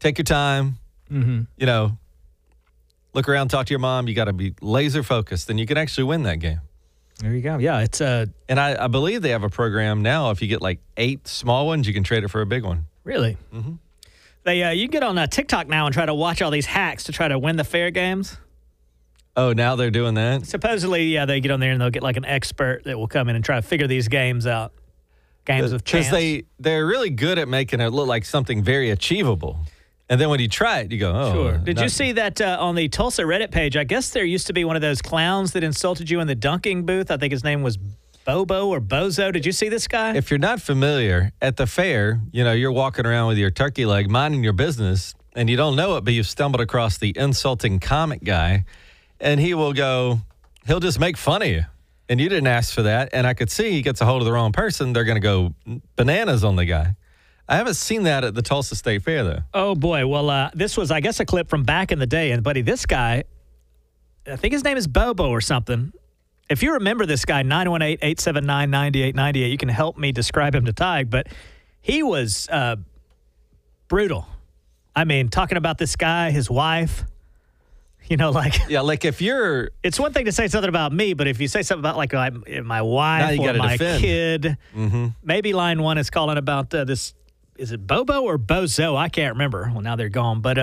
Take your time. You know, look around, talk to your mom. You got to be laser focused, and you can actually win that game. There you go. Yeah, it's And I believe they have a program now. If you get like 8 small ones, you can trade it for a big one. Really? They you can get on TikTok now and try to watch all these hacks to try to win the fair games. Oh, now they're doing that? Supposedly, yeah, they get on there and they'll get like an expert that will come in and try to figure these games out. Games of chance. Because they're really good at making it look like something very achievable. And then when you try it, you go, oh. Sure. Did you see that on the Tulsa Reddit page? I guess there used to be one of those clowns that insulted you in the dunking booth. I think his name was Bobo or Bozo. Did you see this guy? If you're not familiar, at the fair, you know, you're walking around with your turkey leg, minding your business, and you don't know it, but you've stumbled across the insulting comic guy, and he'll just make fun of you. And you didn't ask for that. And I could see he gets a hold of the wrong person. They're going to go bananas on the guy. I haven't seen that at the Tulsa State Fair, though. Oh, boy. Well, this was, I guess, a clip from back in the day. And, buddy, this guy, I think his name is Bobo or something. If you remember this guy, 918-879-9898, you can help me describe him to Tig. But he was brutal. I mean, talking about this guy, his wife, you know, like. Yeah, like if you're. It's one thing to say something about me, but if you say something about like my wife or my kid, maybe line one is calling about this. Is it Bobo or Bozo? I can't remember. Well, now they're gone. But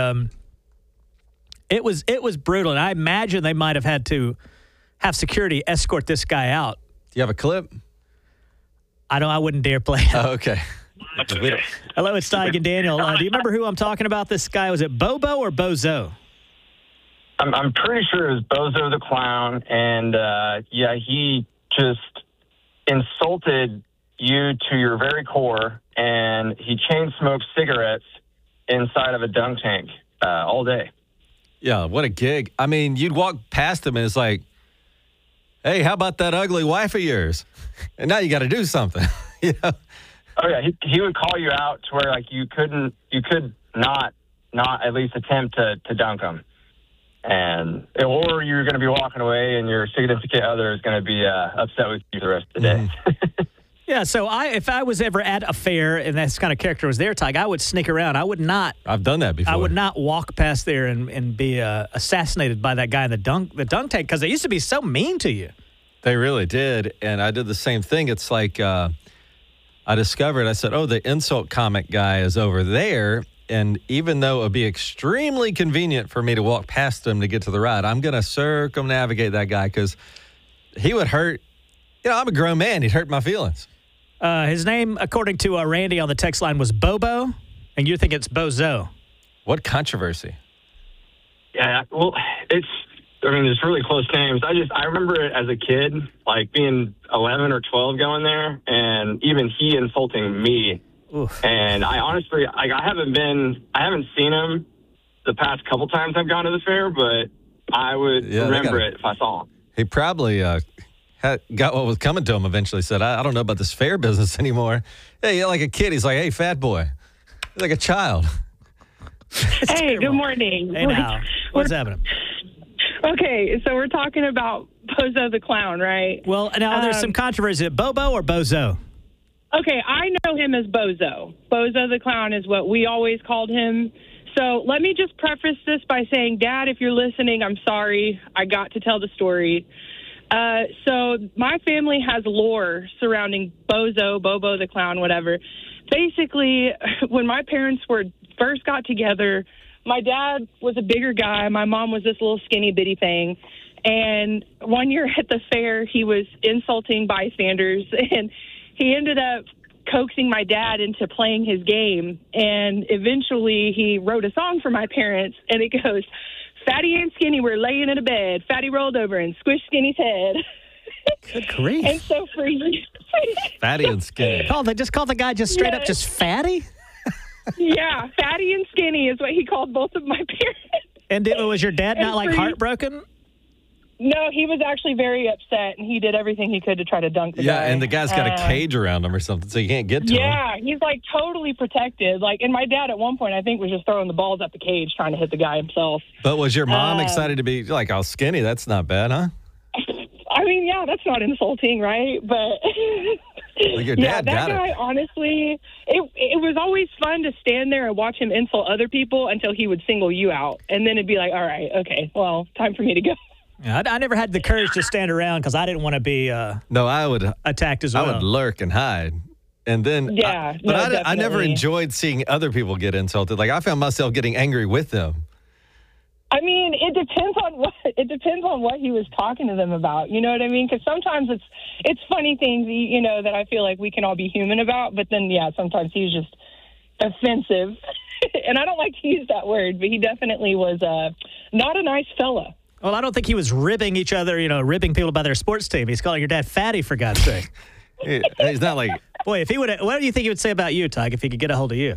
it was brutal. And I imagine they might have had to have security escort this guy out. Do you have a clip? I wouldn't dare play it. Oh, okay. Hello, it's Tig and Daniel. Do you remember who I'm talking about? This guy, was it Bobo or Bozo? I'm pretty sure it was Bozo the Clown, and he just insulted you to your very core, and he chain smoked cigarettes inside of a dunk tank all day. Yeah, what a gig. I mean, you'd walk past him, and it's like, hey, how about that ugly wife of yours? And now you got to do something. You know? Oh, yeah, he would call you out to where, like, you could not at least attempt to dunk him. Or you're going to be walking away and your significant other is going to be upset with you the rest of the day. Yeah, so if I was ever at a fair and this kind of character was there, Tig, I would sneak around. I would not. I've done that before. I would not walk past there and be assassinated by that guy in the dunk tank because they used to be so mean to you. They really did, and I did the same thing. It's like I discovered, I said, oh, the insult comic guy is over there. And even though it would be extremely convenient for me to walk past him to get to the ride, I'm going to circumnavigate that guy because he would hurt. You know, I'm a grown man. He'd hurt my feelings. His name, according to Randy on the text line, was Bobo, and you think it's Bozo. What controversy? Yeah, well, there's really close names. I remember it as a kid, like being 11 or 12 going there, and even he insulting me. Oof. And I honestly, I haven't seen him the past couple times I've gone to the fair, but I would remember it if I saw him. He probably got what was coming to him eventually, said, I don't know about this fair business anymore. Hey, you're like a kid. He's like, hey, fat boy. He's like a child. Hey, good morning. Hey, now. What's happening? Okay, so we're talking about Bozo the Clown, right? Well, now there's some controversy. Bobo or Bozo? Okay, I know him as Bozo. Bozo the Clown is what we always called him. So let me just preface this by saying, Dad, if you're listening, I'm sorry. I got to tell the story. So my family has lore surrounding Bobo the Clown, whatever. Basically, when my parents first got together, my dad was a bigger guy. My mom was this little skinny bitty thing. And one year at the fair, he was insulting bystanders, and he ended up coaxing my dad into playing his game, and eventually he wrote a song for my parents, and it goes, Fatty and Skinny were laying in a bed. Fatty rolled over and squished Skinny's head. Good grief. And so for you... Fatty and Skinny. They just called the guy just straight up just Fatty? Yeah, Fatty and Skinny is what he called both of my parents. And was your dad not like heartbroken? No, he was actually very upset, and he did everything he could to try to dunk the guy. Yeah, and the guy's got a cage around him or something, so you can't get to him. Yeah, he's like totally protected. And my dad at one point, I think, was just throwing the balls at the cage trying to hit the guy himself. But was your mom excited to be like, oh, Skinny? That's not bad, huh? I mean, yeah, that's not insulting, right? But Like your Yeah, dad that got guy, it. honestly, it was always fun to stand there and watch him insult other people until he would single you out. And then it'd be like, all right, okay, well, time for me to go. Yeah, I never had the courage to stand around because I didn't want to be No, I would attacked as well. I would lurk and hide. And then, Yeah, but no, I never definitely. enjoyed seeing other people get insulted. Like I found myself getting angry with them. I mean, it depends on what he was talking to them about. You know what I mean? Because sometimes it's funny things, you know, that I feel like we can all be human about. But then, yeah, sometimes he's just offensive, and I don't like to use that word, but he definitely was not a nice fella. Well, I don't think he was ribbing each other, ribbing people about their sports team. He's calling your dad fatty, for God's sake. He's not like, Boy, if he would, what do you think he would say about you, Tig, if he could get a hold of you?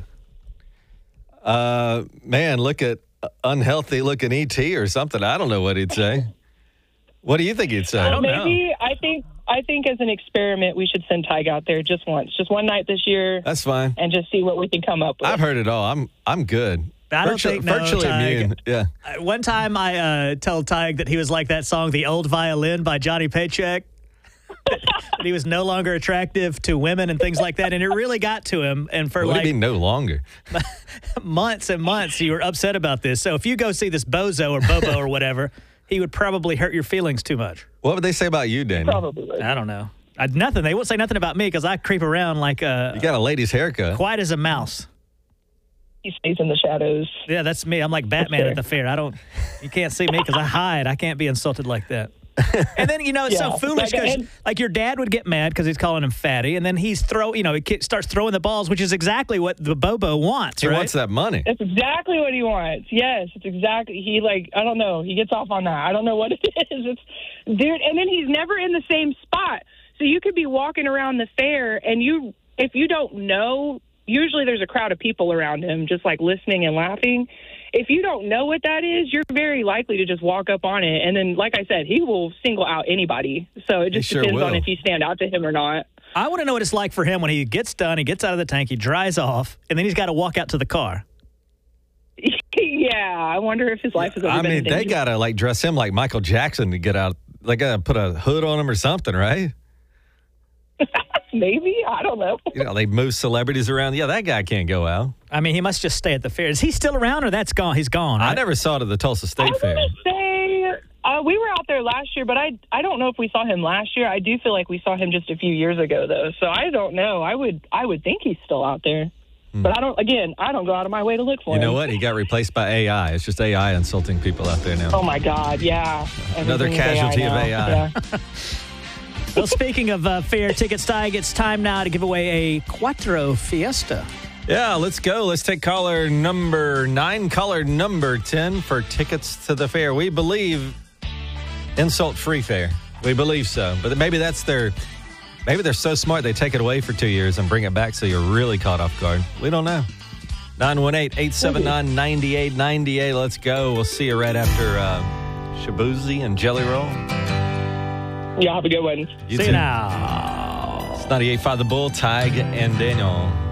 man, look at unhealthy looking ET or something. I don't know what he'd say. What do you think he'd say? I don't know. Maybe I think as an experiment, we should send Tig out there just once, just one night this year, That's fine. and just see what we can come up with. I've heard it all. I'm good. I don't think no, virtually Tig. immune. Yeah. One time I told Tig that he was like that song, The Old Violin by Johnny Paycheck. That he was no longer attractive to women and things like that. And it really got to him. And for What do like you mean no longer? months and months, you were upset about this. So if you go see this bozo or Bobo or whatever, he would probably hurt your feelings too much. What would they say about you, Daniel? Probably would. I don't know. Nothing. They won't say nothing about me because I creep around like You got a lady's haircut. quiet as a mouse. He stays in the shadows. Yeah, that's me. I'm like Batman fair. at the fair. You can't see me because I hide. I can't be insulted like that. And then, it's so Yeah. foolish because, And- like, your dad would get mad because he's calling him fatty, and then he starts throwing the balls, which is exactly what the Bobo wants, He right? wants that money. That's exactly what he wants. Yes, it's exactly. I don't know. He gets off on that. I don't know what it is. Dude, and then he's never in the same spot. So you could be walking around the fair, and if you don't know, usually there's a crowd of people around him just like listening and laughing. If you don't know what that is, you're very likely to just walk up on it. And then, like I said, he will single out anybody. So it just He sure depends on will. if you stand out to him or not. I want to know what it's like for him when he gets done, he gets out of the tank, he dries off, and then he's got to walk out to the car. Yeah, I wonder if his life has ever I been mean, in they danger. got to like dress him like Michael Jackson to get out. They got to put a hood on him or something, right? Maybe. I don't know. They move celebrities around. Yeah, that guy can't go out. I mean, he must just stay at the fair. Is he still around or that's gone? He's gone. I Right? never saw it at the Tulsa I State was Fair. going to say, we were out there last year, but I don't know if we saw him last year. I do feel like we saw him just a few years ago, though. So I don't know. I would think he's still out there. But I don't go out of my way to look for You him. know what? He got replaced by AI. It's just AI insulting people out there now. Oh, my God, yeah. Another Everything is casualty of now. AI. Yeah. Well, speaking of fair tickets, Tig, it's time now to give away a Quattro Fiesta. Yeah, let's go. Let's take caller number 9, caller number 10 for tickets to the fair. We believe insult-free fair. We believe so. But maybe maybe they're so smart they take it away for 2 years and bring it back so you're really caught off guard. We don't know. 918-879-9898. Let's go. We'll see you right after Shabuzi and Jelly Roll. Y'all have a good one. You See too. you now. It's 98.5 The Bull, Tig and Daniel.